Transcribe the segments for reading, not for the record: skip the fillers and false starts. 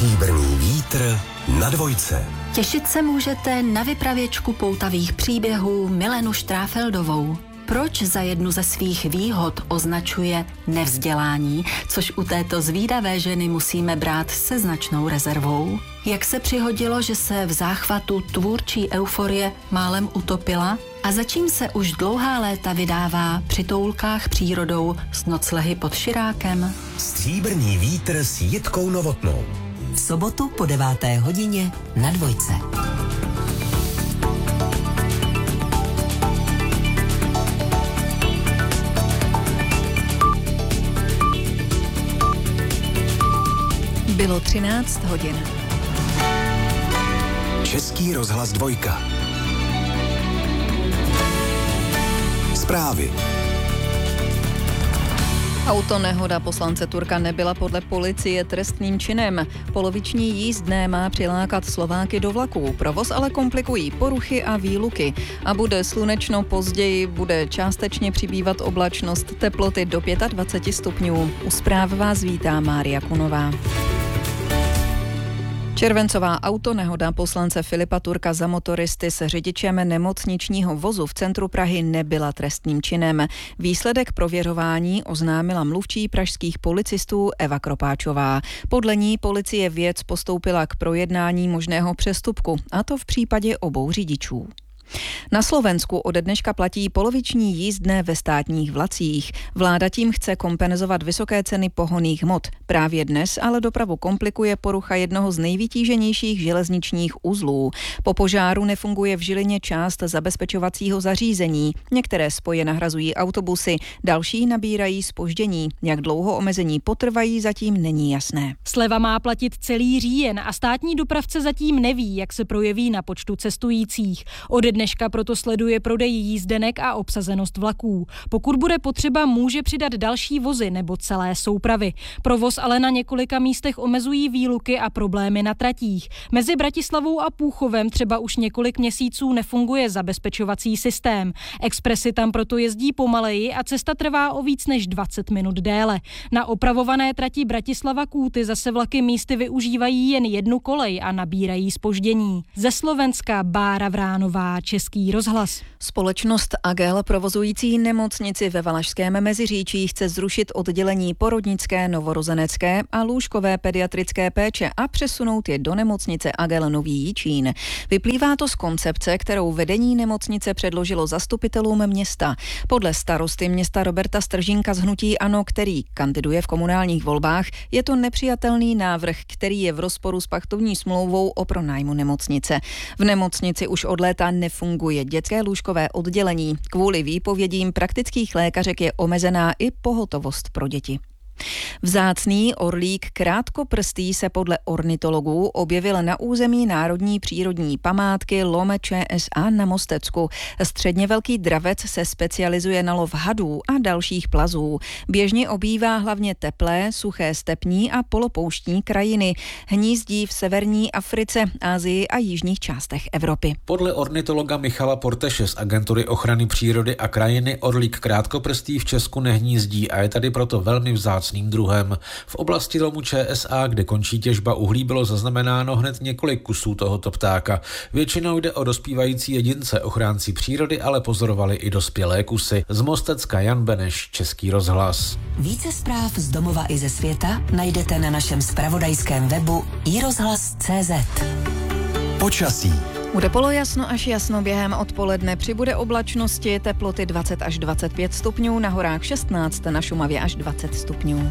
Stříbrný vítr na dvojce. Těšit se můžete na vypravěčku poutavých příběhů Milenu Štráfeldovou. Proč za jednu ze svých výhod označuje nevzdělání, což u této zvídavé ženy musíme brát se značnou rezervou? Jak se přihodilo, že se v záchvatu tvůrčí euforie málem utopila? A za čím se už dlouhá léta vydává při toulkách přírodou s noclehy pod Širákem? Stříbrný vítr s Jitkou Novotnou. V sobotu po 9. hodině na dvojce. Bylo 13 hodin. Český rozhlas 2. Zprávy. Autonehoda poslance Turka nebyla podle policie trestným činem. Poloviční jízdné má přilákat Slováky do vlaků. Provoz ale komplikují poruchy a výluky. A bude slunečno později, bude částečně přibývat oblačnost, teploty do 25 stupňů. U zpráv vás vítá Mária Kunová. Červencová autonehoda poslance Filipa Turka za motoristy s řidičem nemocničního vozu v centru Prahy nebyla trestným činem. Výsledek prověřování oznámila mluvčí pražských policistů Eva Kropáčová. Podle ní policie věc postoupila k projednání možného přestupku, a to v případě obou řidičů. Na Slovensku ode dneška platí poloviční jízdné ve státních vlacích. Vláda tím chce kompenzovat vysoké ceny pohonných hmot. Právě dnes ale dopravu komplikuje porucha jednoho z nejvytíženějších železničních uzlů. Po požáru nefunguje v Žilině část zabezpečovacího zařízení. Některé spoje nahrazují autobusy, další nabírají zpoždění. Jak dlouho omezení potrvají, zatím není jasné. Sleva má platit celý říjen a státní dopravce zatím neví, jak se projeví na počtu cestujících. Ode dneška proto sleduje prodej jízdenek a obsazenost vlaků. Pokud bude potřeba, může přidat další vozy nebo celé soupravy. Provoz ale na několika místech omezují výluky a problémy na tratích. Mezi Bratislavou a Púchovem třeba už několik měsíců nefunguje zabezpečovací systém. Expresy tam proto jezdí pomaleji a cesta trvá o víc než 20 minut déle. Na opravované trati Bratislava-Kúty zase vlaky místy využívají jen jednu kolej a nabírají zpoždění. Ze Slovenska Bára Vránová, Český rozhlas. Společnost Agel provozující nemocnici ve Valašském Meziříčí chce zrušit oddělení porodnické, novorozenecké a lůžkové pediatrické péče a přesunout je do nemocnice Agel Nový Jičín. Vyplývá to z koncepce, kterou vedení nemocnice předložilo zastupitelům města. Podle starosty města Roberta Stržínka z hnutí ANO, který kandiduje v komunálních volbách, je to nepřijatelný návrh, který je v rozporu s pachtovní smlouvou o pronájmu nemocnice. V nemocnici už od léta nefunguje dětské lůžkové oddělení. Kvůli výpovědím praktických lékařek je omezená i pohotovost pro děti. Vzácný orlík krátkoprstý se podle ornitologů objevil na území národní přírodní památky Lom ČSA na Mostecku. Středně velký dravec se specializuje na lov hadů a dalších plazů. Běžně obývá hlavně teplé, suché stepní a polopouštní krajiny. Hnízdí v severní Africe, Asii a jižních částech Evropy. Podle ornitologa Michala Porteše z Agentury ochrany přírody a krajiny orlík krátkoprstý v Česku nehnízdí a je tady proto velmi vzácný druhem. V oblasti lomu ČSA, kde končí těžba uhlí, bylo zaznamenáno hned několik kusů tohoto ptáka. Většinou jde o dospívající jedince, ochránci přírody ale pozorovali i dospělé kusy. Z Mostecka Jan Beneš, Český rozhlas. Více zpráv z domova i ze světa najdete na našem zpravodajském webu iRozhlas.cz. Počasí. Bude polojasno až jasno, během odpoledne přibude oblačnosti, teploty 20 až 25 stupňů, na horách 16, na Šumavě až 20 stupňů.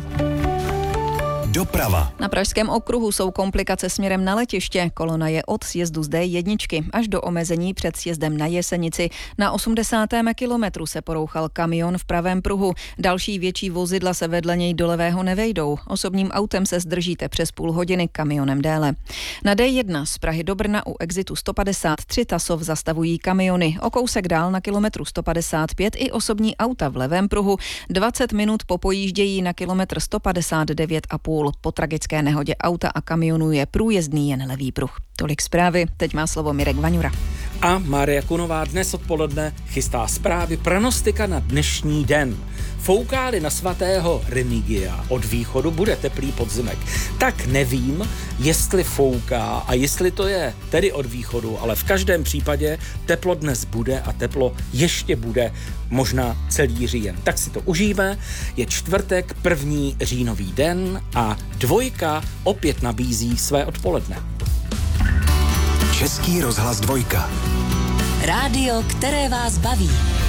Doprava. Na Pražském okruhu jsou komplikace směrem na letiště. Kolona je od sjezdu z D1 až do omezení před sjezdem na Jesenici. Na 80. kilometru se porouchal kamion v pravém pruhu. Další větší vozidla se vedle něj do levého nevejdou. Osobním autem se zdržíte přes půl hodiny, kamionem déle. Na D1 z Prahy do Brna u exitu 153 Tasov zastavují kamiony. O kousek dál na kilometru 155 i osobní auta v levém pruhu. 20 minut popojíždějí na kilometr 159,5. Po tragické nehodě auta a kamionů je průjezdný jen levý pruh. Tolik zprávy, teď má slovo Mirek Vaňura. A Mária Kunová dnes odpoledne chystá zprávy pronostika na dnešní den. fouká-li na svatého Remigia od východu, bude teplý podzimek. Tak nevím, jestli fouká a jestli to je tedy od východu, ale v každém případě teplo dnes bude a teplo ještě bude možná celý říjen. Tak si to užijeme, je čtvrtek, 1. říjnový den a Dvojka opět nabízí své odpoledne. Český rozhlas Dvojka. Rádio, které vás baví.